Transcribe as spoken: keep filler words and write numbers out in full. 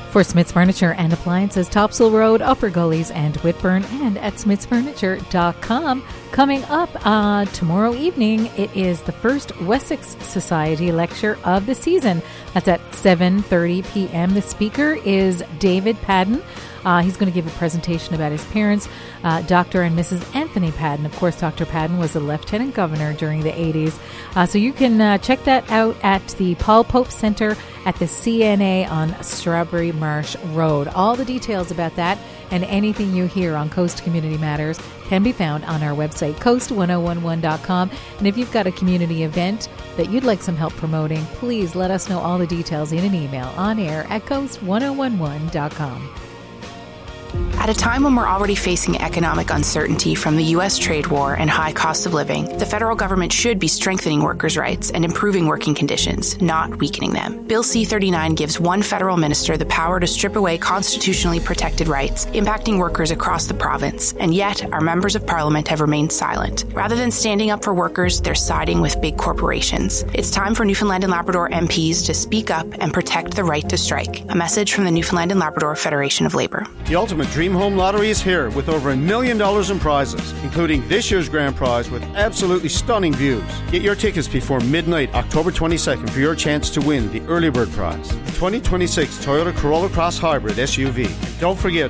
For Smith's Furniture and Appliances, Topsail Road, Upper Gullies, and Whitburn, and at smiths furniture dot com. Coming up uh, tomorrow evening, it is the first Wessex Society lecture of the season. That's at seven thirty p.m. The speaker is David Padden. Uh, he's going to give a presentation about his parents, uh, Doctor and Missus Anthony Padden. Of course, Doctor Padden was the lieutenant governor during the eighties. Uh, so you can uh, check that out at the Paul Pope Center at the C N A on Strawberry Marsh Road. All the details about that and anything you hear on Coast Community Matters can be found on our website, coast ten eleven dot com. And if you've got a community event that you'd like some help promoting, please let us know all the details in an email on air at coast ten eleven dot com. At a time when we're already facing economic uncertainty from the U S trade war and high cost of living, the federal government should be strengthening workers' rights and improving working conditions, not weakening them. Bill C thirty-nine gives one federal minister the power to strip away constitutionally protected rights, impacting workers across the province, and yet our members of parliament have remained silent. Rather than standing up for workers, they're siding with big corporations. It's time for Newfoundland and Labrador M Ps to speak up and protect the right to strike. A message from the Newfoundland and Labrador Federation of Labour. The ultimate Dream Home Lottery is here with over a million dollars in prizes, including this year's grand prize with absolutely stunning views. Get your tickets before midnight, October twenty-second, for your chance to win the early bird prize, the twenty twenty-six Toyota Corolla Cross Hybrid S U V. Don't forget,